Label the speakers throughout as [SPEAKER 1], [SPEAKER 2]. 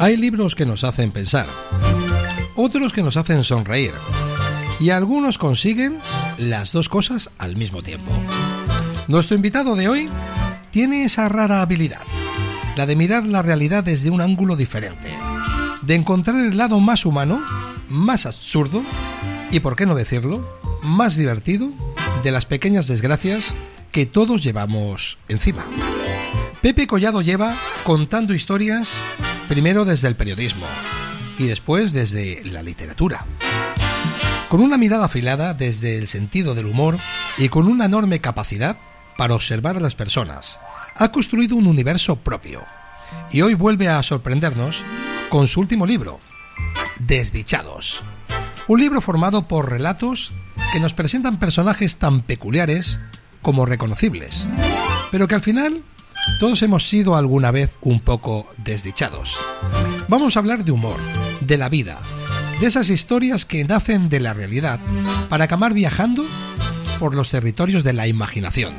[SPEAKER 1] Hay libros que nos hacen pensar, otros que nos hacen sonreír, y algunos consiguen las dos cosas al mismo tiempo. Nuestro invitado de hoy tiene esa rara habilidad, la de mirar la realidad desde un ángulo diferente, de encontrar el lado más humano, más absurdo y, por qué no decirlo, más divertido de las pequeñas desgracias que todos llevamos encima. Pepe Collado lleva contando historias primero desde el periodismo y después desde la literatura. Con una mirada afilada desde el sentido del humor y con una enorme capacidad para observar a las personas, ha construido un universo propio y hoy vuelve a sorprendernos con su último libro, Desdichados. Un libro formado por relatos que nos presentan personajes tan peculiares como reconocibles, pero que al final todos hemos sido alguna vez un poco desdichados. Vamos a hablar de humor, de la vida, de esas historias que nacen de la realidad para acabar viajando por los territorios de la imaginación.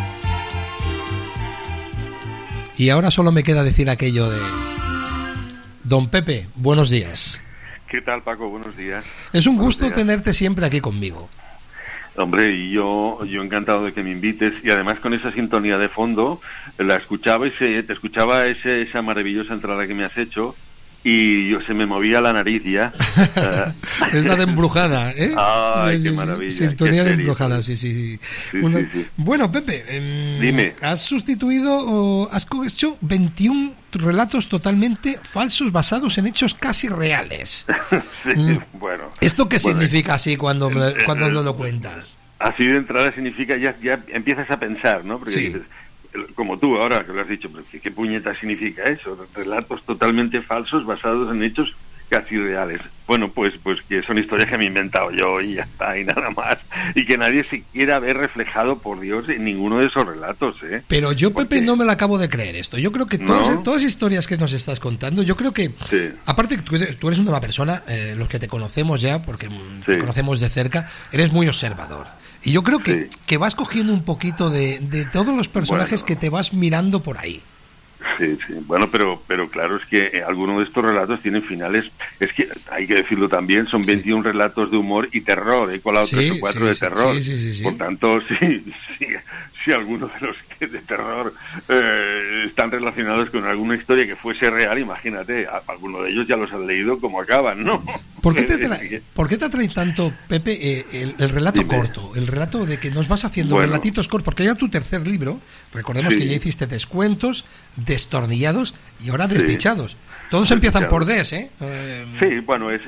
[SPEAKER 1] Y ahora solo me queda decir aquello de... Don Pepe, buenos días.
[SPEAKER 2] ¿Qué tal, Paco? Buenos días.
[SPEAKER 1] Es un gusto tenerte siempre aquí conmigo.
[SPEAKER 2] Hombre, y yo encantado de que me invites, y además con esa sintonía de fondo, la escuchaba te escuchaba esa maravillosa entrada que me has hecho, y se me movía la nariz ya.
[SPEAKER 1] Es la de Embrujada, ¿eh?
[SPEAKER 2] ¡Ay, qué maravilla!
[SPEAKER 1] Sintonía
[SPEAKER 2] qué
[SPEAKER 1] de Embrujada, sí.
[SPEAKER 2] Sí.
[SPEAKER 1] Bueno, Pepe,
[SPEAKER 2] dime.
[SPEAKER 1] Has sustituido o has hecho 21 relatos totalmente falsos basados en hechos casi reales.
[SPEAKER 2] Sí, bueno.
[SPEAKER 1] ¿Esto qué significa así cuando nos lo cuentas?
[SPEAKER 2] Así de entrada significa, ya empiezas a pensar, ¿no? Porque
[SPEAKER 1] sí.
[SPEAKER 2] Dices, como tú ahora que lo has dicho, pero ¿qué puñeta significa eso? Relatos totalmente falsos basados en hechos casi reales. Bueno, pues que son historias que me he inventado yo y ya está, y nada más. Y que nadie se quiera ver reflejado, por Dios, en ninguno de esos relatos, ¿eh?
[SPEAKER 1] Pero yo, Pepe, no me lo acabo de creer esto. Yo creo que todas las historias que nos estás contando, yo creo que, sí. Aparte que tú eres una persona, los que te conocemos ya, porque te conocemos de cerca, eres muy observador. Y yo creo que vas cogiendo un poquito de todos los personajes que te vas mirando por ahí.
[SPEAKER 2] Sí. Bueno, pero claro, es que algunos de estos relatos tienen finales, es que hay que decirlo también, son 21 relatos de humor y terror, he colado 3 o 4 de terror.
[SPEAKER 1] Sí.
[SPEAKER 2] Por tanto, si algunos de los que de terror están relacionados con alguna historia que fuese real, imagínate, alguno de ellos ya los has leído como acaban, ¿no?
[SPEAKER 1] ¿Por qué te atrae tanto, Pepe, el relato corto? El relato de que nos vas haciendo relatitos cortos, porque ya tu tercer libro, recordemos que ya hiciste Descuentos, Destornillados y ahora Desdichados. Todos empiezan por des, ¿eh?
[SPEAKER 2] Sí, bueno, es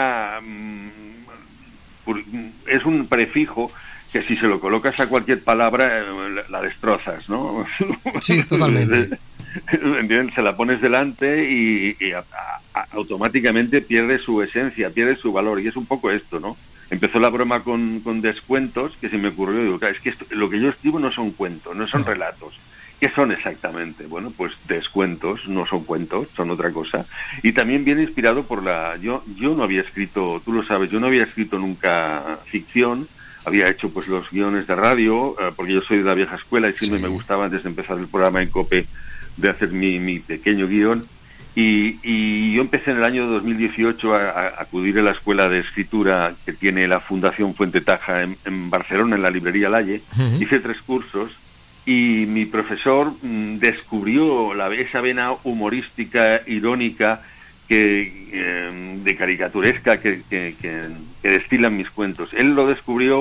[SPEAKER 2] un prefijo que si se lo colocas a cualquier palabra la destrozas, ¿no?
[SPEAKER 1] Sí, totalmente.
[SPEAKER 2] ¿Entiendes? Se la pones delante y automáticamente pierde su esencia, pierde su valor, y es un poco esto, ¿no? Empezó la broma con Descuentos, que se me ocurrió, digo, claro, es que lo que yo escribo no son cuentos, no son relatos. ¿Qué son exactamente? Bueno, pues descuentos, no son cuentos, son otra cosa. Y también viene inspirado por yo no había escrito, tú lo sabes, yo no había escrito nunca ficción, había hecho pues los guiones de radio, porque yo soy de la vieja escuela y siempre me gustaba, antes de empezar el programa en COPE, de hacer mi pequeño guión. Y yo empecé en el año 2018 a acudir a la escuela de escritura que tiene la Fundación Fuente Taja en Barcelona, en la librería Lalle. Hice 3 cursos. Y mi profesor descubrió esa vena humorística, irónica, de caricaturesca que destilan mis cuentos. Él lo descubrió